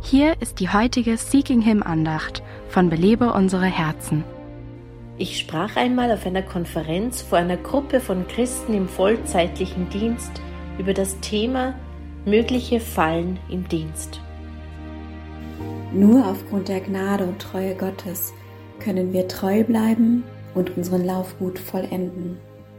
Hier ist die heutige Seeking Him Andacht von Belebe unsere Herzen. Ich sprach einmal auf einer Konferenz vor einer Gruppe von Christen im vollzeitlichen Dienst über das Thema mögliche Fallen im Dienst. Nur aufgrund der Gnade und Treue Gottes können wir treu bleiben und unseren Lauf gut vollenden.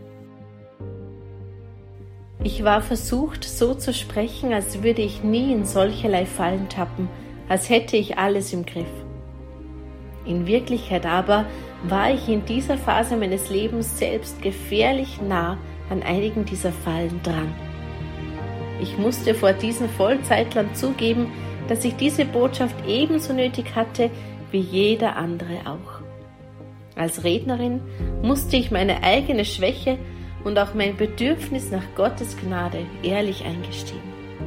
Ich war versucht, so zu sprechen, als würde ich nie in solcherlei Fallen tappen, als hätte ich alles im Griff. In Wirklichkeit aber war ich in dieser Phase meines Lebens selbst gefährlich nah an einigen dieser Fallen dran. Ich musste vor diesen Vollzeitlern zugeben, dass ich diese Botschaft ebenso nötig hatte wie jeder andere auch. Als Rednerin musste ich meine eigene Schwäche und auch mein Bedürfnis nach Gottes Gnade ehrlich eingestehen.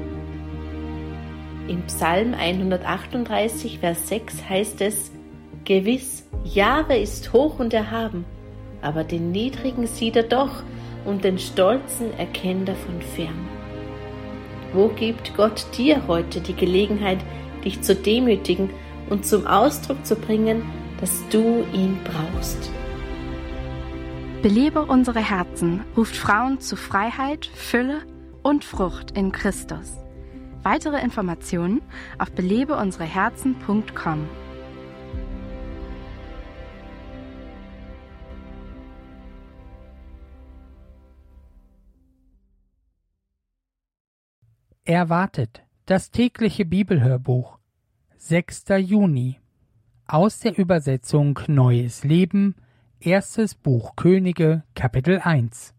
Im Psalm 138, Vers 6 heißt es: Gewiss, Jahwe ist hoch und erhaben, aber den Niedrigen sieht er doch und den Stolzen erkennt er von fern. Wo gibt Gott dir heute die Gelegenheit, dich zu demütigen und zum Ausdruck zu bringen, dass du ihn brauchst? Belebe unsere Herzen ruft Frauen zu Freiheit, Fülle und Frucht in Christus. Weitere Informationen auf belebeunsereherzen.com. Erwartet, das tägliche Bibelhörbuch, 6. Juni, aus der Übersetzung Neues Leben, erstes Buch Könige, Kapitel 1.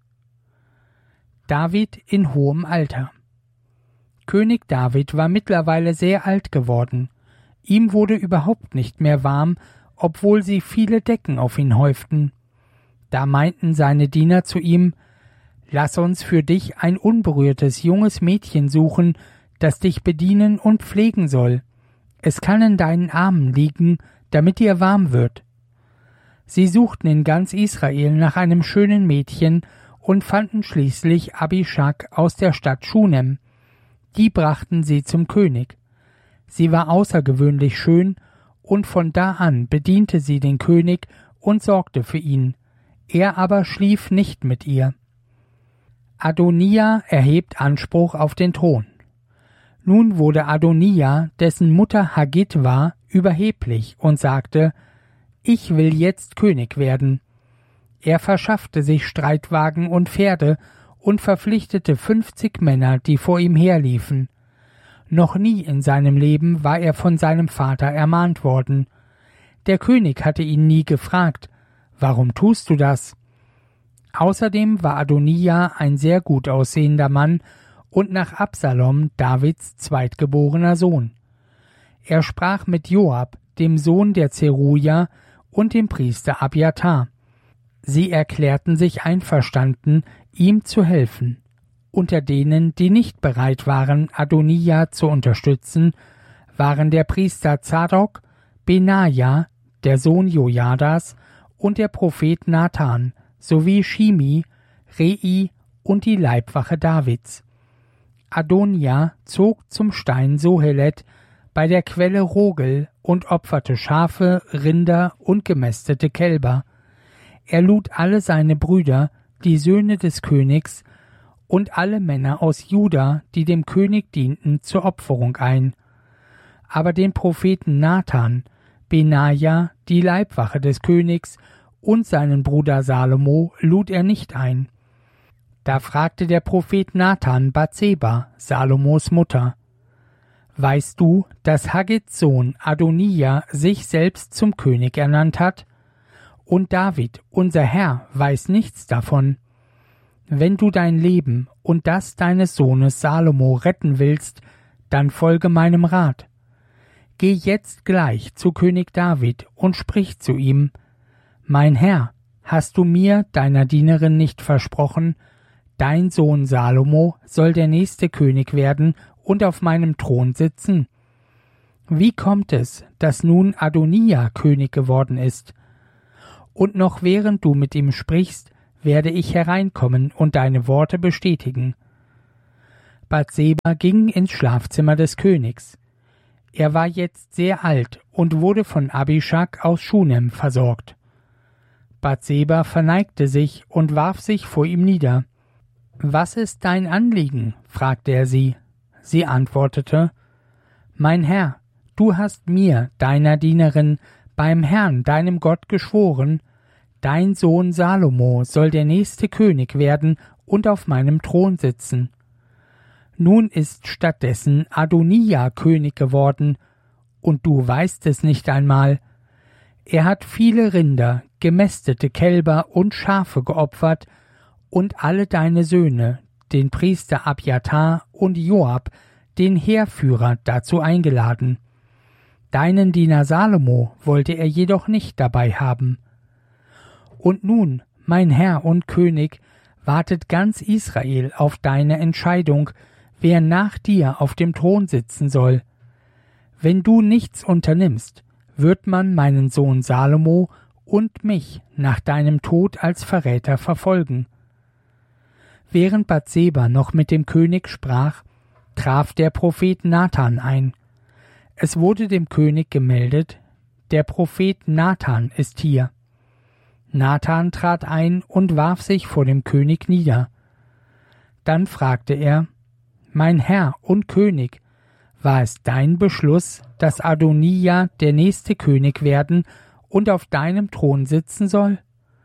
David in hohem Alter. König David war mittlerweile sehr alt geworden. Ihm wurde überhaupt nicht mehr warm, obwohl sie viele Decken auf ihn häuften. Da meinten seine Diener zu ihm: Lass uns für dich ein unberührtes junges Mädchen suchen, das dich bedienen und pflegen soll. Es kann in deinen Armen liegen, damit dir warm wird. Sie suchten in ganz Israel nach einem schönen Mädchen und fanden schließlich Abishag aus der Stadt Schunem. Die brachten sie zum König. Sie war außergewöhnlich schön, und von da an bediente sie den König und sorgte für ihn. Er aber schlief nicht mit ihr. Adonia erhebt Anspruch auf den Thron. Nun wurde Adonia, dessen Mutter Haggit war, überheblich und sagte: Ich will jetzt König werden. Er verschaffte sich Streitwagen und Pferde und verpflichtete 50 Männer, die vor ihm herliefen. Noch nie in seinem Leben war er von seinem Vater ermahnt worden. Der König hatte ihn nie gefragt: Warum tust du das? Außerdem war Adonia ein sehr gut aussehender Mann und nach Absalom Davids zweitgeborener Sohn. Er sprach mit Joab, dem Sohn der Zeruja, und dem Priester Abiathar. Sie erklärten sich einverstanden, ihm zu helfen. Unter denen, die nicht bereit waren, Adonia zu unterstützen, waren der Priester Zadok, Benaja, der Sohn Jojadas, und der Prophet Nathan, sowie Shimi, Rei und die Leibwache Davids. Adonia zog zum Stein Sohelet bei der Quelle Rogel und opferte Schafe, Rinder und gemästete Kälber. Er lud alle seine Brüder, die Söhne des Königs, und alle Männer aus Juda, die dem König dienten, zur Opferung ein. Aber den Propheten Nathan, Benaja, die Leibwache des Königs, und seinen Bruder Salomo lud er nicht ein. Da fragte der Prophet Nathan Bathseba, Salomos Mutter: Weißt du, dass Haggits Sohn Adonia sich selbst zum König ernannt hat? Und David, unser Herr, weiß nichts davon. Wenn du dein Leben und das deines Sohnes Salomo retten willst, dann folge meinem Rat. Geh jetzt gleich zu König David und sprich zu ihm: Mein Herr, hast du mir, deiner Dienerin, nicht versprochen, dein Sohn Salomo soll der nächste König werden und auf meinem Thron sitzen? Wie kommt es, dass nun Adonia König geworden ist? Und noch während du mit ihm sprichst, werde ich hereinkommen und deine Worte bestätigen. Bathseba ging ins Schlafzimmer des Königs. Er war jetzt sehr alt und wurde von Abischag aus Schunem versorgt. Bathseba verneigte sich und warf sich vor ihm nieder. »Was ist dein Anliegen?« fragte er sie. Sie antwortete, »Mein Herr, du hast mir, deiner Dienerin, beim Herrn, deinem Gott, geschworen, dein Sohn Salomo soll der nächste König werden und auf meinem Thron sitzen. Nun ist stattdessen Adonija König geworden, und du weißt es nicht einmal. Er hat viele Rinder, gemästete Kälber und Schafe geopfert und alle deine Söhne, den Priester Abjatar und Joab, den Heerführer, dazu eingeladen. Deinen Diener Salomo wollte er jedoch nicht dabei haben. Und nun, mein Herr und König, wartet ganz Israel auf deine Entscheidung, wer nach dir auf dem Thron sitzen soll. Wenn du nichts unternimmst, wird man meinen Sohn Salomo und mich nach deinem Tod als Verräter verfolgen.« Während Bathseba noch mit dem König sprach, traf der Prophet Nathan ein. Es wurde dem König gemeldet, der Prophet Nathan ist hier. Nathan trat ein und warf sich vor dem König nieder. Dann fragte er, »Mein Herr und König, war es dein Beschluss, dass Adonija der nächste König werden und auf deinem Thron sitzen soll?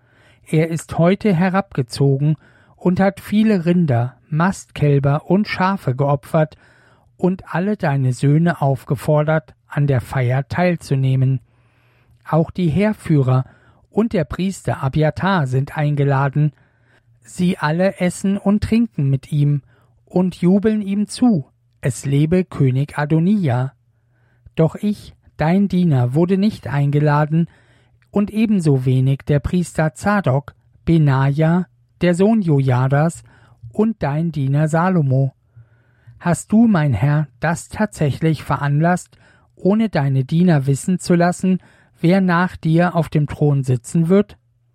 Er ist heute herabgezogen und hat viele Rinder, Mastkälber und Schafe geopfert und alle deine Söhne aufgefordert, an der Feier teilzunehmen. Auch die Heerführer und der Priester Abjatar sind eingeladen. Sie alle essen und trinken mit ihm und jubeln ihm zu. Es lebe König Adonija. Doch ich, dein Diener, wurde nicht eingeladen, und ebenso wenig der Priester Zadok, Benaja, der Sohn Jojadas, und dein Diener Salomo. Hast du, mein Herr, das tatsächlich veranlasst, ohne deine Diener wissen zu lassen, wer nach dir auf dem Thron sitzen wird?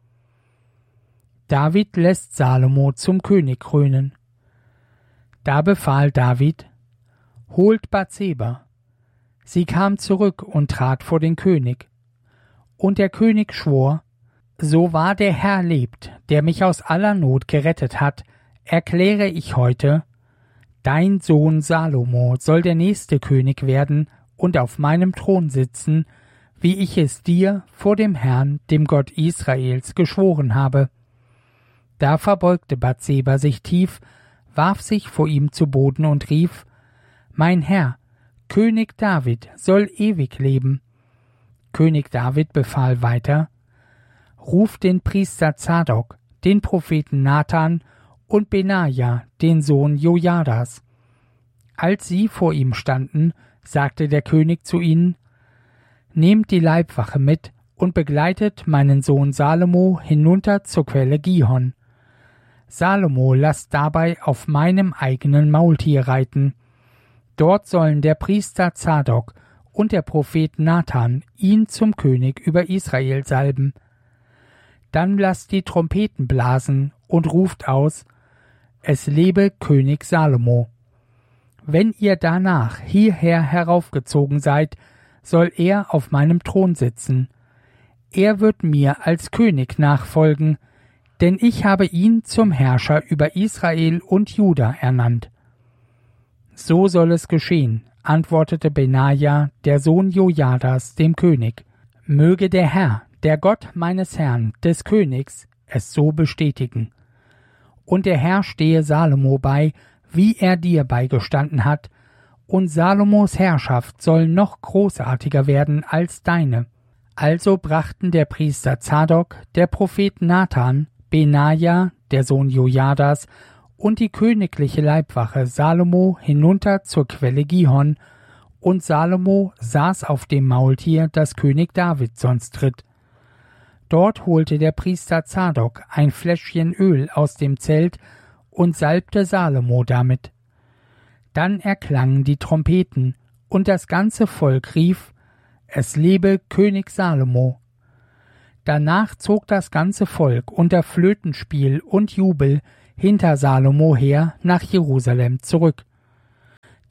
David lässt Salomo zum König krönen. Da befahl David, »Holt Bathseba.« Sie kam zurück und trat vor den König. Und der König schwor, »So wahr der Herr lebt, der mich aus aller Not gerettet hat, erkläre ich heute, dein Sohn Salomo soll der nächste König werden und auf meinem Thron sitzen, wie ich es dir vor dem Herrn, dem Gott Israels, geschworen habe.« Da verbeugte Bathseba sich tief, warf sich vor ihm zu Boden und rief, »Mein Herr, König David soll ewig leben.« König David befahl weiter, »Ruf den Priester Zadok, den Propheten Nathan und Benaja, den Sohn Jojadas.« Als sie vor ihm standen, sagte der König zu ihnen, »Nehmt die Leibwache mit und begleitet meinen Sohn Salomo hinunter zur Quelle Gihon. Salomo lasst dabei auf meinem eigenen Maultier reiten. Dort sollen der Priester Zadok und der Prophet Nathan ihn zum König über Israel salben. Dann lasst die Trompeten blasen und ruft aus, es lebe König Salomo. Wenn ihr danach hierher heraufgezogen seid, soll er auf meinem Thron sitzen. Er wird mir als König nachfolgen, denn ich habe ihn zum Herrscher über Israel und Juda ernannt.« »So soll es geschehen«, antwortete Benaja, der Sohn Jojadas, dem König. »Möge der Herr, der Gott meines Herrn, des Königs, es so bestätigen. Und der Herr stehe Salomo bei, wie er dir beigestanden hat, und Salomos Herrschaft soll noch großartiger werden als deine.« Also brachten der Priester Zadok, der Prophet Nathan, Benaja, der Sohn Jojadas, und die königliche Leibwache Salomo hinunter zur Quelle Gihon, und Salomo saß auf dem Maultier, das König David sonst ritt. Dort holte der Priester Zadok ein Fläschchen Öl aus dem Zelt und salbte Salomo damit. Dann erklangen die Trompeten, und das ganze Volk rief, es lebe König Salomo. Danach zog das ganze Volk unter Flötenspiel und Jubel hinter Salomo her nach Jerusalem zurück.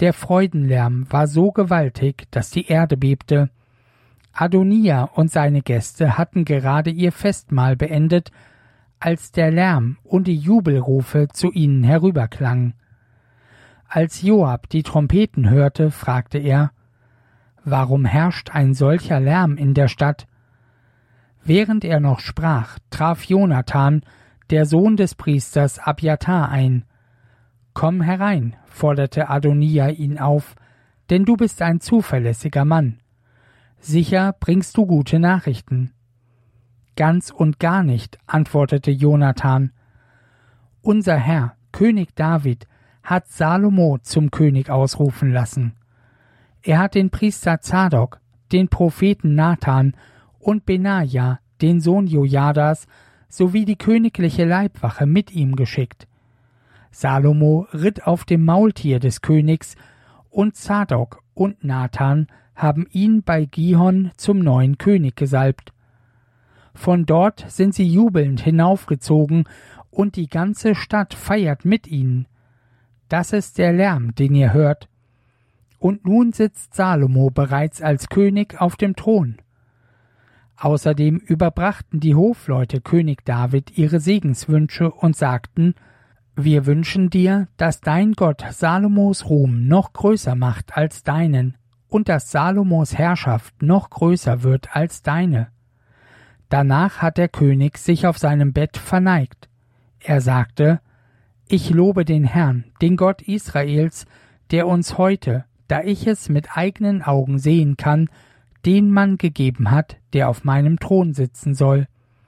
Der Freudenlärm war so gewaltig, dass die Erde bebte. Adonija und seine Gäste hatten gerade ihr Festmahl beendet, als der Lärm und die Jubelrufe zu ihnen herüberklangen. Als Joab die Trompeten hörte, fragte er: Warum herrscht ein solcher Lärm in der Stadt? Während er noch sprach, traf Jonathan, der Sohn des Priesters Abjatar, ein. »Komm herein«, forderte Adonija ihn auf, »denn du bist ein zuverlässiger Mann. Sicher bringst du gute Nachrichten.« »Ganz und gar nicht«, antwortete Jonathan. »Unser Herr, König David, hat Salomo zum König ausrufen lassen. Er hat den Priester Zadok, den Propheten Nathan und Benaja, den Sohn Jojadas, sowie die königliche Leibwache mit ihm geschickt. Salomo ritt auf dem Maultier des Königs, und Zadok und Nathan haben ihn bei Gihon zum neuen König gesalbt. Von dort sind sie jubelnd hinaufgezogen, und die ganze Stadt feiert mit ihnen. Das ist der Lärm, den ihr hört. Und nun sitzt Salomo bereits als König auf dem Thron. Außerdem überbrachten die Hofleute König David ihre Segenswünsche und sagten: Wir wünschen dir, dass dein Gott Salomos Ruhm noch größer macht als deinen und dass Salomos Herrschaft noch größer wird als deine. Danach hat der König sich auf seinem Bett verneigt. Er sagte: Ich lobe den Herrn, den Gott Israels, der uns heute, da ich es mit eigenen Augen sehen kann, den Mann gegeben hat, der auf meinem Thron sitzen soll.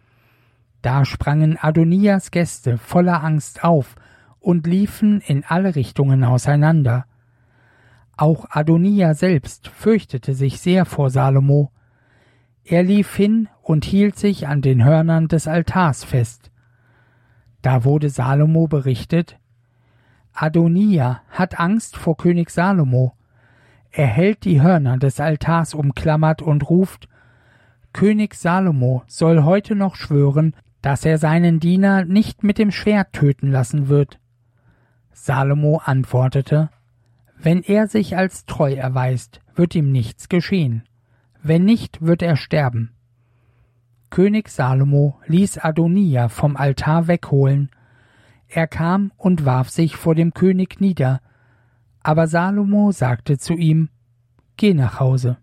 Da sprangen Adonijas Gäste voller Angst auf und liefen in alle Richtungen auseinander. Auch Adonija selbst fürchtete sich sehr vor Salomo. Er lief hin und hielt sich an den Hörnern des Altars fest. Da wurde Salomo berichtet: Adonija hat Angst vor König Salomo. Er hält die Hörner des Altars umklammert und ruft: König Salomo soll heute noch schwören, dass er seinen Diener nicht mit dem Schwert töten lassen wird. Salomo antwortete: Wenn er sich als treu erweist, wird ihm nichts geschehen. Wenn nicht, wird er sterben. König Salomo ließ Adonija vom Altar wegholen. Er kam und warf sich vor dem König nieder. Aber Salomo sagte zu ihm: Geh nach Hause.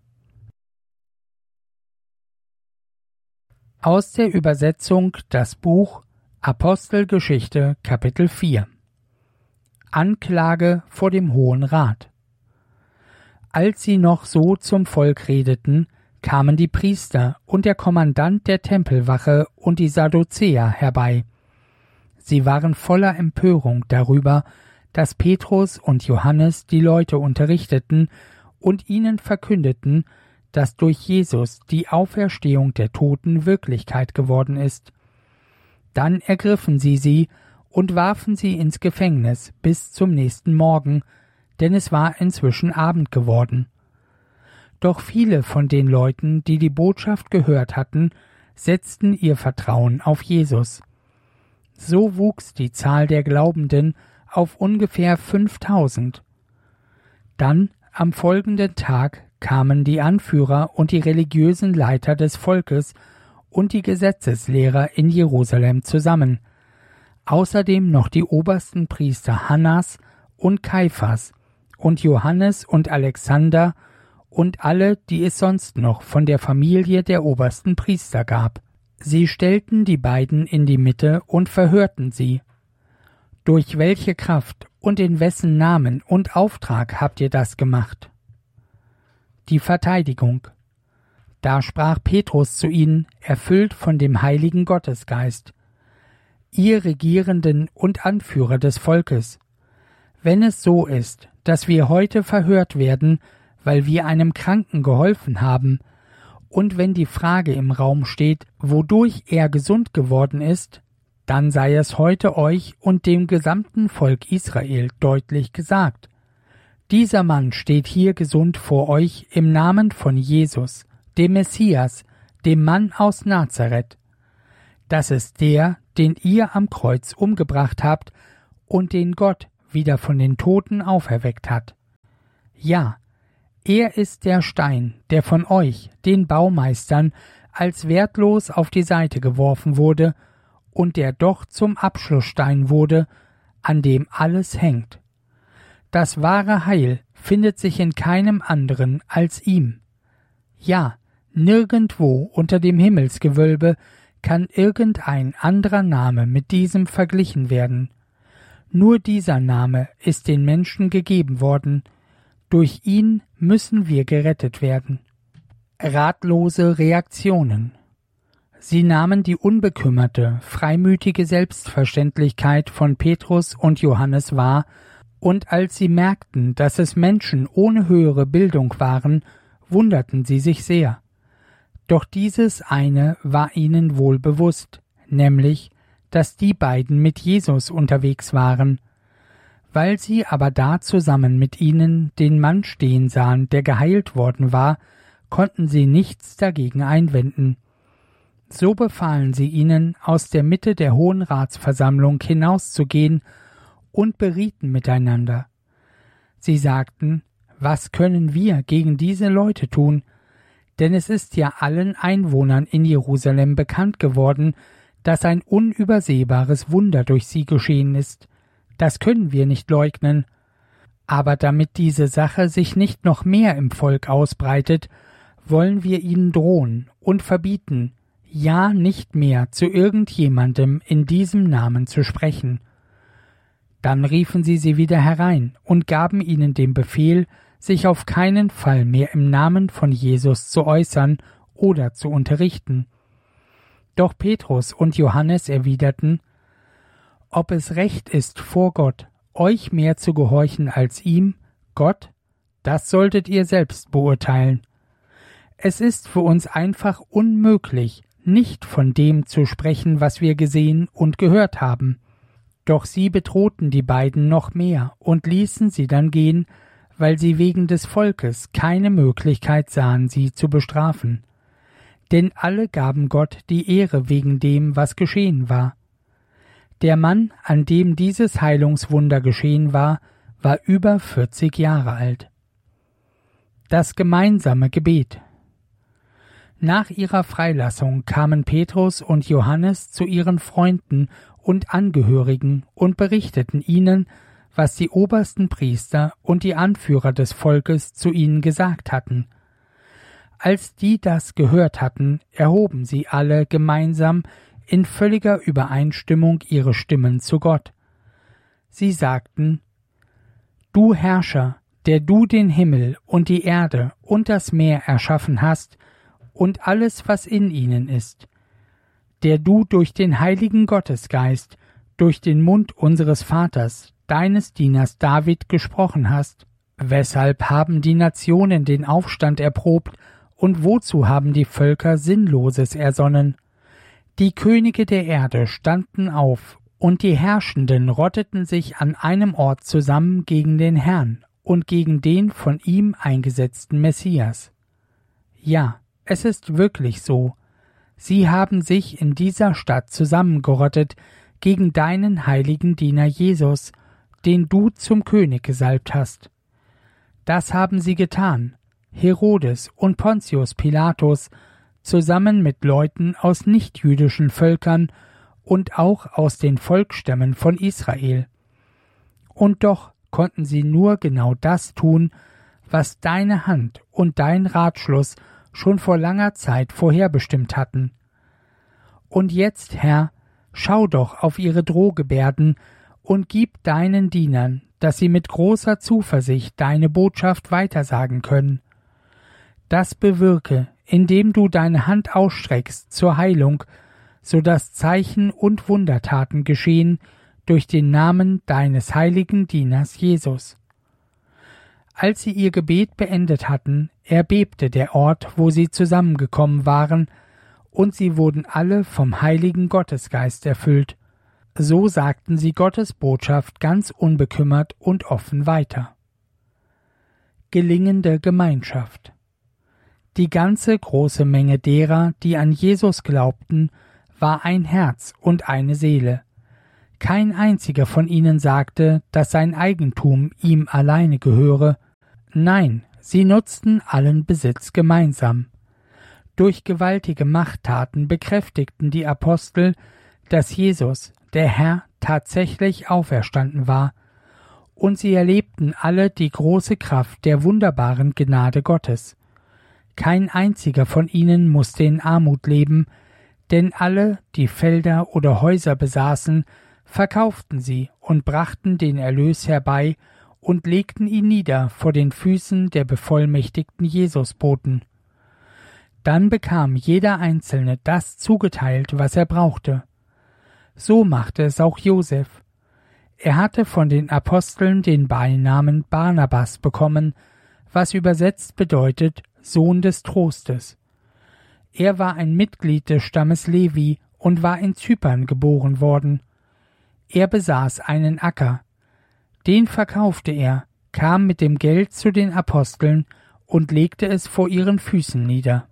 Aus der Übersetzung das Buch Apostelgeschichte Kapitel 4. Anklage vor dem Hohen Rat. Als sie noch so zum Volk redeten, kamen die Priester und der Kommandant der Tempelwache und die Sadduzäer herbei. Sie waren voller Empörung darüber, dass Petrus und Johannes die Leute unterrichteten und ihnen verkündeten, dass durch Jesus die Auferstehung der Toten Wirklichkeit geworden ist. Dann ergriffen sie und warfen sie ins Gefängnis bis zum nächsten Morgen, denn es war inzwischen Abend geworden. Doch viele von den Leuten, die die Botschaft gehört hatten, setzten ihr Vertrauen auf Jesus. So wuchs die Zahl der Glaubenden auf ungefähr 5000. Dann, am folgenden Tag, kamen die Anführer und die religiösen Leiter des Volkes und die Gesetzeslehrer in Jerusalem zusammen, außerdem noch die obersten Priester Hannas und Kaiphas und Johannes und Alexander und alle, die es sonst noch von der Familie der obersten Priester gab. Sie stellten die beiden in die Mitte und verhörten sie. Durch welche Kraft und in wessen Namen und Auftrag habt ihr das gemacht? Die Verteidigung. Da sprach Petrus zu ihnen, erfüllt von dem heiligen Gottesgeist: Ihr Regierenden und Anführer des Volkes, wenn es so ist, dass wir heute verhört werden, weil wir einem Kranken geholfen haben, und wenn die Frage im Raum steht, wodurch er gesund geworden ist, dann sei es heute euch und dem gesamten Volk Israel deutlich gesagt: Dieser Mann steht hier gesund vor euch im Namen von Jesus, dem Messias, dem Mann aus Nazareth. Das ist der, den ihr am Kreuz umgebracht habt und den Gott wieder von den Toten auferweckt hat. Ja, er ist der Stein, der von euch, den Baumeistern, als wertlos auf die Seite geworfen wurde und der doch zum Abschlussstein wurde, an dem alles hängt. Das wahre Heil findet sich in keinem anderen als ihm. Ja, nirgendwo unter dem Himmelsgewölbe kann irgendein anderer Name mit diesem verglichen werden. Nur dieser Name ist den Menschen gegeben worden. Durch ihn müssen wir gerettet werden. Ratlose Reaktionen. Sie nahmen die unbekümmerte, freimütige Selbstverständlichkeit von Petrus und Johannes wahr, und als sie merkten, dass es Menschen ohne höhere Bildung waren, wunderten sie sich sehr. Doch dieses eine war ihnen wohl bewusst, nämlich, dass die beiden mit Jesus unterwegs waren. Weil sie aber da zusammen mit ihnen den Mann stehen sahen, der geheilt worden war, konnten sie nichts dagegen einwenden. So befahlen sie ihnen, aus der Mitte der Hohen Ratsversammlung hinauszugehen und berieten miteinander. Sie sagten, was können wir gegen diese Leute tun? Denn es ist ja allen Einwohnern in Jerusalem bekannt geworden, dass ein unübersehbares Wunder durch sie geschehen ist. Das können wir nicht leugnen. Aber damit diese Sache sich nicht noch mehr im Volk ausbreitet, wollen wir ihnen drohen und verbieten, ja nicht mehr zu irgendjemandem in diesem Namen zu sprechen. Dann riefen sie wieder herein und gaben ihnen den Befehl, sich auf keinen Fall mehr im Namen von Jesus zu äußern oder zu unterrichten. Doch Petrus und Johannes erwiderten, ob es recht ist vor Gott, euch mehr zu gehorchen als ihm, Gott, das solltet ihr selbst beurteilen. Es ist für uns einfach unmöglich, nicht von dem zu sprechen, was wir gesehen und gehört haben. Doch sie bedrohten die beiden noch mehr und ließen sie dann gehen, weil sie wegen des Volkes keine Möglichkeit sahen, sie zu bestrafen. Denn alle gaben Gott die Ehre wegen dem, was geschehen war. Der Mann, an dem dieses Heilungswunder geschehen war über 40 Jahre alt. Das gemeinsame Gebet. Nach ihrer Freilassung kamen Petrus und Johannes zu ihren Freunden und Angehörigen und berichteten ihnen, was die obersten Priester und die Anführer des Volkes zu ihnen gesagt hatten. Als die das gehört hatten, erhoben sie alle gemeinsam in völliger Übereinstimmung ihre Stimmen zu Gott. Sie sagten, Du Herrscher, der du den Himmel und die Erde und das Meer erschaffen hast und alles, was in ihnen ist, der du durch den heiligen Gottesgeist, durch den Mund unseres Vaters, deines Dieners David gesprochen hast, weshalb haben die Nationen den Aufstand erprobt und wozu haben die Völker Sinnloses ersonnen? Die Könige der Erde standen auf, und die Herrschenden rotteten sich an einem Ort zusammen gegen den Herrn und gegen den von ihm eingesetzten Messias. Ja, es ist wirklich so. Sie haben sich in dieser Stadt zusammengerottet gegen deinen heiligen Diener Jesus, den du zum König gesalbt hast. Das haben sie getan, Herodes und Pontius Pilatus, zusammen mit Leuten aus nichtjüdischen Völkern und auch aus den Volksstämmen von Israel. Und doch konnten sie nur genau das tun, was deine Hand und dein Ratschluss schon vor langer Zeit vorherbestimmt hatten. Und jetzt, Herr, schau doch auf ihre Drohgebärden und gib deinen Dienern, dass sie mit großer Zuversicht deine Botschaft weitersagen können. Das bewirke, indem du deine Hand ausstreckst zur Heilung, so dass Zeichen und Wundertaten geschehen durch den Namen deines heiligen Dieners Jesus. Als sie ihr Gebet beendet hatten, erbebte der Ort, wo sie zusammengekommen waren, und sie wurden alle vom heiligen Gottesgeist erfüllt. So sagten sie Gottes Botschaft ganz unbekümmert und offen weiter. Gelingende Gemeinschaft. Die ganze große Menge derer, die an Jesus glaubten, war ein Herz und eine Seele. Kein einziger von ihnen sagte, dass sein Eigentum ihm alleine gehöre. Nein, sie nutzten allen Besitz gemeinsam. Durch gewaltige Machttaten bekräftigten die Apostel, dass Jesus, der Herr, tatsächlich auferstanden war, und sie erlebten alle die große Kraft der wunderbaren Gnade Gottes. Kein einziger von ihnen musste in Armut leben, denn alle, die Felder oder Häuser besaßen, verkauften sie und brachten den Erlös herbei und legten ihn nieder vor den Füßen der bevollmächtigten Jesusboten. Dann bekam jeder Einzelne das zugeteilt, was er brauchte. So machte es auch Josef. Er hatte von den Aposteln den Beinamen Barnabas bekommen, was übersetzt bedeutet Sohn des Trostes. Er war ein Mitglied des Stammes Levi und war in Zypern geboren worden. Er besaß einen Acker. Den verkaufte er, kam mit dem Geld zu den Aposteln und legte es vor ihren Füßen nieder.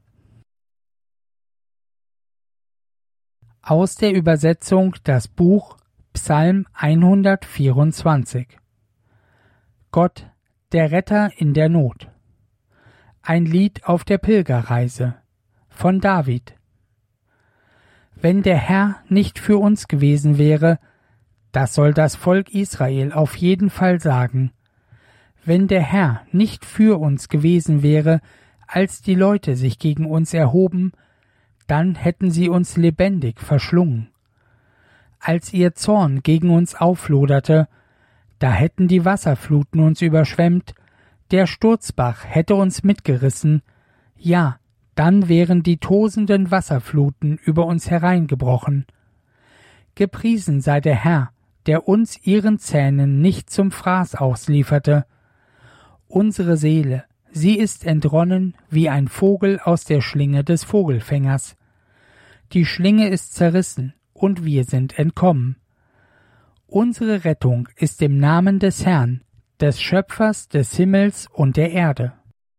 Aus der Übersetzung das Buch Psalm 124. Gott, der Retter in der Not. Ein Lied auf der Pilgerreise von David. Wenn der Herr nicht für uns gewesen wäre, das soll das Volk Israel auf jeden Fall sagen. Wenn der Herr nicht für uns gewesen wäre, als die Leute sich gegen uns erhoben, dann hätten sie uns lebendig verschlungen. Als ihr Zorn gegen uns aufloderte, da hätten die Wasserfluten uns überschwemmt, der Sturzbach hätte uns mitgerissen, ja, dann wären die tosenden Wasserfluten über uns hereingebrochen. Gepriesen sei der Herr, der uns ihren Zähnen nicht zum Fraß auslieferte. Unsere Seele, sie ist entronnen wie ein Vogel aus der Schlinge des Vogelfängers. Die Schlinge ist zerrissen, und wir sind entkommen. Unsere Rettung ist im Namen des Herrn, des Schöpfers des Himmels und der Erde.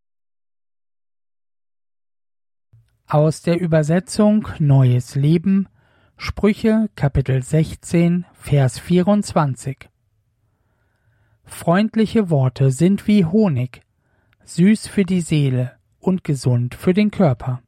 Aus der Übersetzung Neues Leben, Sprüche Kapitel 16, Vers 24. Freundliche Worte sind wie Honig, süß für die Seele und gesund für den Körper.